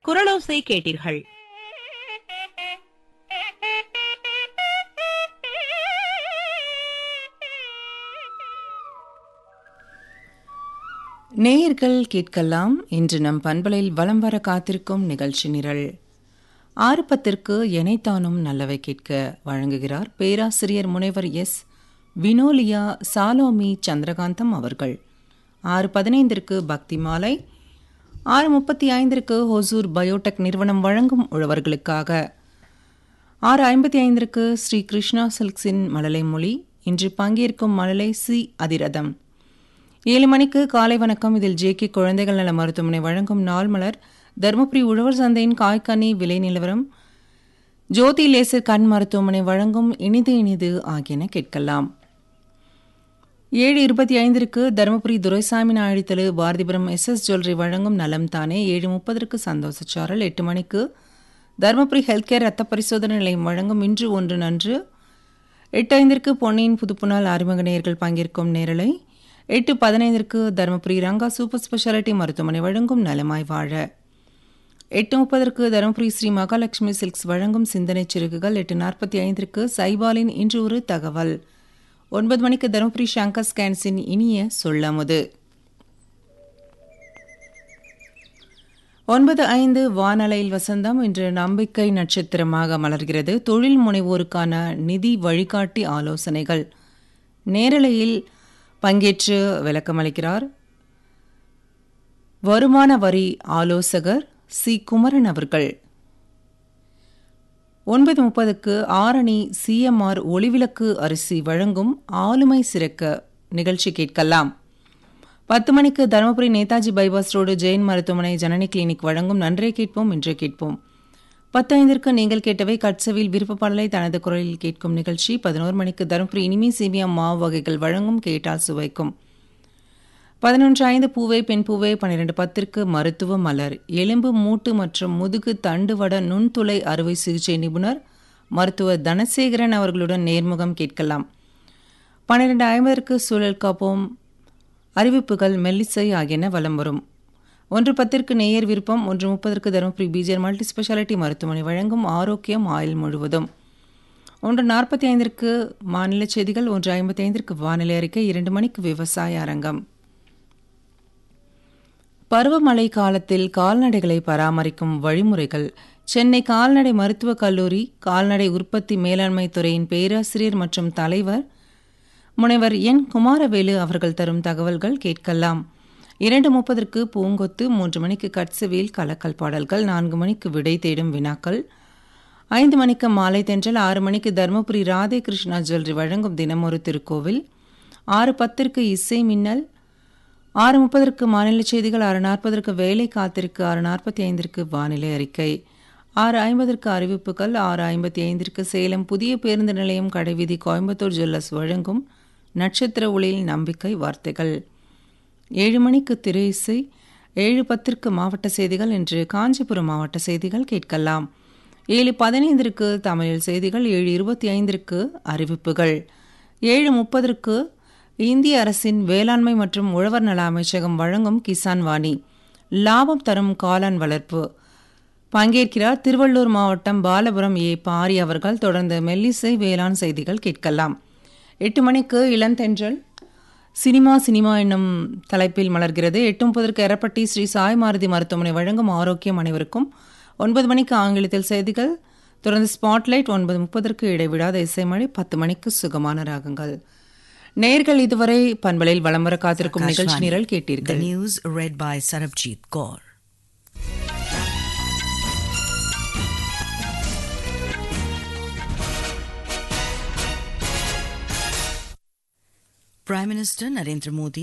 குரலோசை கேட்டீர்கள். நேயர்கள் கேட்கலாம். இன்று நம் பண்பலையில் வலம் வர காத்திருக்கும் நிகழ்ச்சி நிரல் 6:10 எனைத்தானும் நல்லவை கேட்க வழங்குகிறார் பேராசிரியர் முனைவர் எஸ் வினோலியா சாலோமி சந்திரகாந்தம் அவர்கள். 6:15 பக்தி மாலை, 6:35 ஹொசூர் பயோடெக் நிறுவனம் வழங்கும் உழவர்களுக்காக, 6:55 ஸ்ரீ கிருஷ்ணா சில்க்ஸின் மழலை மொழி. இன்று பங்கேற்கும் மழலை சி அதிரதம். 7 மணிக்கு காலை வணக்கம். இதில் ஜேகே குழந்தைகள் நல மருத்துவமனை வழங்கும் நாள் மலர், தருமபுரி உழவர் சந்தையின் காய்கனி விலை நிலவரம், ஜோதி லேசர் கண் மருத்துவமனை வழங்கும் இனிது இனிது ஆகியன கேட்கலாம். 7:25 தருமபுரி துரைசாமி நாயுடு தெரு பாரதிபுரம் எஸ்எஸ் ஜுவல்லரி வழங்கும் நலம் தானே. 7:30 சந்தோஷச்சாரல். 8 மணிக்கு தருமபுரி ஹெல்த் கேர் ரத்த பரிசோதனை நிலையம் வழங்கும் இன்று ஒன்று நன்று. 8:05 பொன்னியின் புதுப்புநாள் அறிமுக நேயர்கள் பங்கேற்கும் நேரலை. 8:15 தருமபுரி ரங்கா சூப்பர் ஸ்பெஷாலிட்டி மருத்துவமனை வழங்கும் நலமாய் வாழ. 8:30 தருமபுரி ஸ்ரீ மகாலட்சுமி சில்க்ஸ் வழங்கும் சிந்தனை சிறுகுகள். 8:45 சைபாலின் இன்று ஒரு தகவல். 9 மணிக்கு தருமபுரி சங்கர் ஸ்கேன்ஸின் இனிய சொல்லாமுது. 9:05 வானலையில் வசந்தம். இன்று நம்பிக்கை நட்சத்திரமாக மலர்கிறது. தொழில் முனைவோருக்கான நிதி வழிகாட்டி ஆலோசனைகள். நேரலையில் பங்கேற்று விளக்கமளிக்கிறார் வருமான வரி ஆலோசகர் சி குமரன் அவர்கள். 9:30 ஆரணி சிஎம்ஆர் ஒளிவிளக்கு அரிசி வழங்கும் ஆளுமை சிறக்க நிகழ்ச்சி கேட்கலாம். 10 மணிக்கு தருமபுரி நேதாஜி பைபாஸ் ரோடு ஜெயின் மருத்துவமனை ஜனனி கிளினிக் வழங்கும் நன்றே கேட்போம் இன்றே கேட்போம். 10:05 நீங்கள் கேட்டவை கட்சவில் விருப்ப பாடலை தனது குரலில் கேட்கும் நிகழ்ச்சி. 11 மணிக்கு தருமபுரி இனிமே சேமியா மாவு வகைகள் வழங்கும் கேட்டால் சுவைக்கும். 11:05 பூவே பெண் பூவே. 12:10 மருத்துவ மலர், எலும்பு மூட்டு மற்றும் முதுகு தண்டுவட நுண்துளை அறுவை சிகிச்சை நிபுணர் மருத்துவர் தனசேகரன் அவர்களுடன் நேர்முகம் கேட்கலாம். 12:50 சூழல் காப்போம், அறிவிப்புகள், மெல்லிசை ஆகியன வலம் வரும். 1:10 நேயர் விருப்பம். 1:30 தருமபுரி பிஜிஆர் மல்டி ஸ்பெஷாலிட்டி மருத்துவமனை வழங்கும் ஆரோக்கியம் ஆயுள் முழுவதும். 1:45 மாநில செய்திகள். 1:55 வானிலை அறிக்கை. 2 மணிக்கு விவசாய அரங்கம். பருவமழை காலத்தில் கால்நடைகளை பராமரிக்கும் வழிமுறைகள். சென்னை கால்நடை மருத்துவக் கல்லூரி கால்நடை உற்பத்தி மேலாண்மை துறையின் பேராசிரியர் மற்றும் தலைவர் முனைவர் என் குமாரவேலு அவர்கள் தரும் தகவல்கள் கேட்கலாம். 2:30 பூங்கொத்து. 3 மணிக்கு கட்சவியல் கலக்கல் பாடல்கள். 4 மணிக்கு விடை தேடும் வினாக்கள். 5 மணிக்கு மாலை தென்றல். 6 மணிக்கு தருமபுரி ராதே கிருஷ்ணா ஜுவல்லரி வழங்கும் தினமொரு திருக்கோவில். 6:10 இசை மின்னல். 6:30 மாநில செய்திகள். 6:40 வேலை காத்திருக்கு. 6:45 வானிலை அறிக்கை. 6:50 அறிவிப்புகள். 6:55 சேலம் புதிய பேருந்து நிலையம் கடைவீதி கோயம்புத்தூர் ஜுவல்லர்ஸ் வழங்கும் நட்சத்திர ஒளியில் நம்பிக்கை வார்த்தைகள். 7 மணிக்கு திரை இசை. 7:10 மாவட்ட செய்திகள். இன்று காஞ்சிபுரம் மாவட்ட செய்திகள் கேட்கலாம். 7:15 தமிழில் செய்திகள். 7:25 அறிவிப்புகள். 7:30 இந்திய அரசின் வேளாண்மை மற்றும் உழவர் நல அமைச்சகம் வழங்கும் கிசான் வாணி, லாபம் தரும் காளான் வளர்ப்பு. பங்கேற்கிறார் திருவள்ளூர் மாவட்டம் பாலபுரம் ஏ பாரி அவர்கள். தொடர்ந்து மெல்லிசை வேளாண் செய்திகள் கேட்கலாம். 8 மணிக்கு இளந்தென்றல் சினிமா என்னும் தலைப்பில் மலர்கிறது. 8:30 எரப்பட்டி ஸ்ரீ சாய் மாருதி மருத்துவமனை வழங்கும் ஆரோக்கியம் அனைவருக்கும். 9 மணிக்கு ஆங்கிலத்தில் செய்திகள். தொடர்ந்து ஸ்பாட்லைட். 9:30 இடைவிடாத இசைமழை. 10 மணிக்கு சுகமான ராகங்கள். நேயர்கள் இதுவரை பண்பலையில் வலம் வர காத்திருக்கும் நிகழ்ச்சி நிரல் கேட்டீர்கள். News read by சரப்ஜீத் Kaur. Prime Minister Narendra Modi